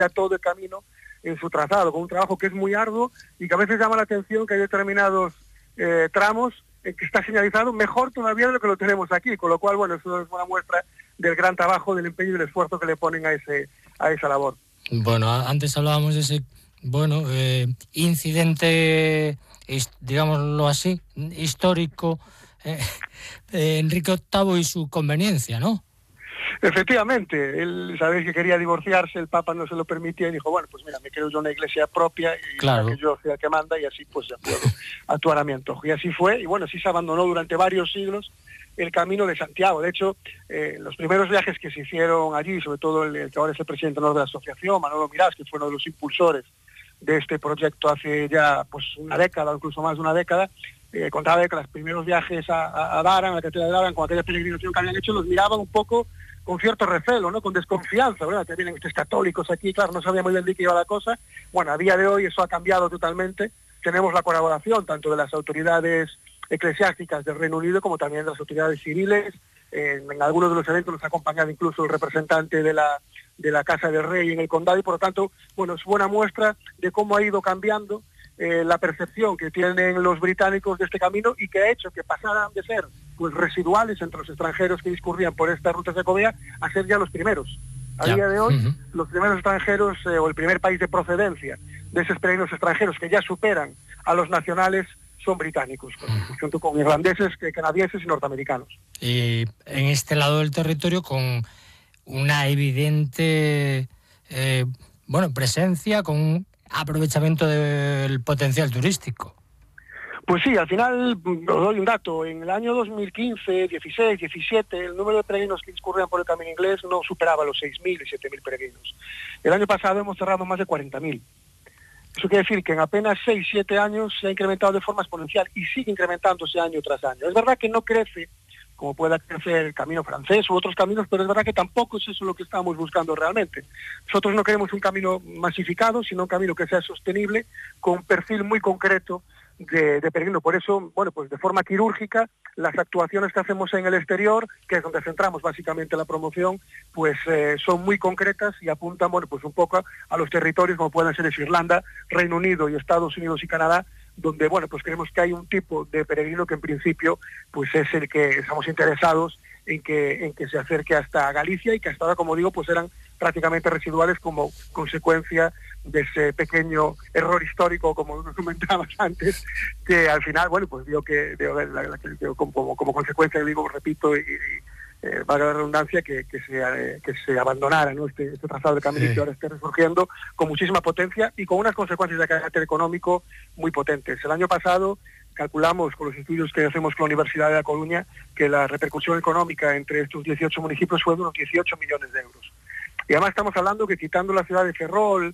todo el camino en su trazado, con un trabajo que es muy arduo y que a veces llama la atención que hay determinados tramos que está señalizado mejor todavía de lo que lo tenemos aquí, con lo cual, bueno, eso es una muestra del gran trabajo, del empeño y del esfuerzo que le ponen a esa labor. Bueno, antes hablábamos de ese, incidente, digámoslo así, histórico, Enrique VIII y su conveniencia, ¿no? Efectivamente, él, sabéis que quería divorciarse, el Papa no se lo permitía y dijo, bueno, pues mira, me creo yo una iglesia propia y claro, que yo sea el que manda y así pues ya puedo actuar a mi antojo. Y así fue, y bueno, así se abandonó durante varios siglos el camino de Santiago. De hecho, los primeros viajes que se hicieron allí, sobre todo el que ahora es el presidente de la asociación, Manolo Mirás, que fue uno de los impulsores de este proyecto hace ya pues una década, incluso más de una década, contaba que los primeros viajes a Daran, a la catedral de Daran, con aquella peregrinación que habían hecho, los miraban un poco con cierto recelo, ¿no? Con desconfianza, ¿verdad? Que vienen estos católicos aquí, claro, no sabía muy bien de qué iba la cosa. Bueno, a día de hoy eso ha cambiado totalmente. Tenemos la colaboración tanto de las autoridades eclesiásticas del Reino Unido como también de las autoridades civiles. En algunos de los eventos nos ha acompañado incluso el representante de la Casa del Rey en el condado y por lo tanto, bueno, es buena muestra de cómo ha ido cambiando la percepción que tienen los británicos de este camino y que ha hecho que pasaran de ser pues residuales entre los extranjeros que discurrían por estas rutas de Jacobea a ser ya los primeros. A día de hoy, los primeros extranjeros o el primer país de procedencia de esos peregrinos extranjeros que ya superan a los nacionales son británicos, junto con irlandeses, canadienses y norteamericanos. Y en este lado del territorio con una evidente presencia, con un aprovechamiento del potencial turístico. Pues sí, al final, os doy un dato, en el año 2015, 16, 17, el número de peregrinos que discurrían por el camino inglés no superaba los 6.000 y 7.000 peregrinos. El año pasado hemos cerrado más de 40.000. Eso quiere decir que en apenas 6, 7 años se ha incrementado de forma exponencial y sigue incrementándose año tras año. Es verdad que no crece como pueda crecer el camino francés u otros caminos, pero es verdad que tampoco es eso lo que estamos buscando realmente. Nosotros no queremos un camino masificado, sino un camino que sea sostenible, con un perfil muy concreto de peregrino. Por eso, bueno, pues de forma quirúrgica, las actuaciones que hacemos en el exterior, que es donde centramos básicamente la promoción, pues son muy concretas y apuntan, bueno, pues un poco a los territorios como pueden ser Irlanda, Reino Unido y Estados Unidos y Canadá, donde, bueno, pues creemos que hay un tipo de peregrino que en principio, pues es el que estamos interesados en que se acerque hasta Galicia y que hasta ahora, como digo, pues eran prácticamente residuales como consecuencia de ese pequeño error histórico, como nos comentabas antes, que al final, bueno, pues dio que como consecuencia, digo, repito, y valga la redundancia, que se abandonara, ¿no? este trazado de camino que ahora esté resurgiendo con muchísima potencia y con unas consecuencias de carácter económico muy potentes. El año pasado calculamos con los estudios que hacemos con la Universidad de La Coruña que la repercusión económica entre estos 18 municipios fue de unos 18 millones de euros. Y además estamos hablando que quitando la ciudad de Ferrol,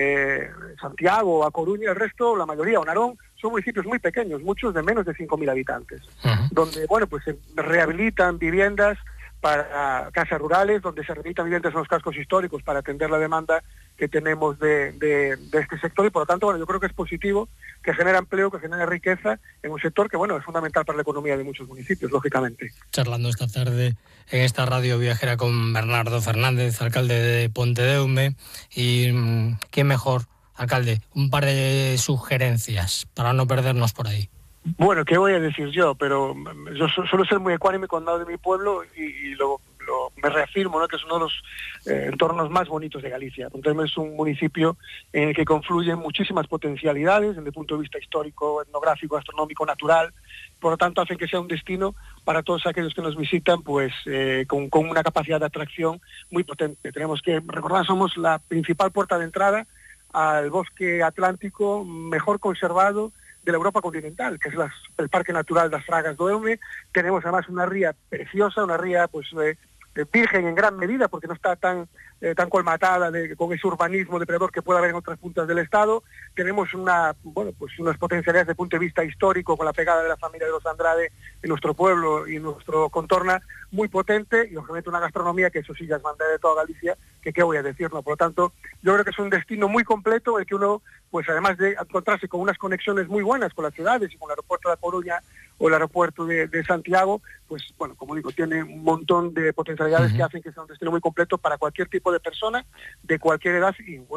Santiago, A Coruña, el resto, la mayoría, o Narón, son municipios muy pequeños, muchos de menos de 5.000 habitantes, donde, bueno, pues se rehabilitan viviendas para casas rurales, donde se rehabilitan viviendas en los cascos históricos para atender la demanda que tenemos de este sector y por lo tanto, bueno, yo creo que es positivo, que genera empleo, que genera riqueza en un sector que, bueno, es fundamental para la economía de muchos municipios, lógicamente. Charlando esta tarde en esta radio viajera con Bernardo Fernández, alcalde de Pontedeume, y ¿quién mejor, alcalde? Un par de sugerencias para no perdernos por ahí. Bueno, ¿qué voy a decir yo? Pero yo suelo ser muy ecuánime cuando hablo de mi pueblo y me reafirmo, ¿no? Que es uno de los entornos más bonitos de Galicia. Pontedeume es un municipio en el que confluyen muchísimas potencialidades desde el punto de vista histórico, etnográfico, gastronómico, natural. Por lo tanto, hacen que sea un destino para todos aquellos que nos visitan, pues con una capacidad de atracción muy potente. Tenemos que recordar, somos la principal puerta de entrada al bosque atlántico mejor conservado de la Europa continental, que es el Parque Natural das Fragas do Eume. Tenemos además una ría preciosa, una ría pues virgen en gran medida, porque no está tan colmatada con ese urbanismo depredador que puede haber en otras puntas del Estado. Tenemos unas potencialidades desde el punto de vista histórico, con la pegada de la familia de los Andrade en nuestro pueblo y en nuestro contorno muy potente, y obviamente una gastronomía que eso sí ya es bandera de toda Galicia, que qué voy a decir, ¿no? Por lo tanto, yo creo que es un destino muy completo, el que uno, pues además de encontrarse con unas conexiones muy buenas con las ciudades y con el aeropuerto de La Coruña o el aeropuerto de Santiago, pues bueno, como digo, tiene un montón de potencialidades que hacen que sea un destino muy completo para cualquier tipo de persona, de cualquier edad y bueno,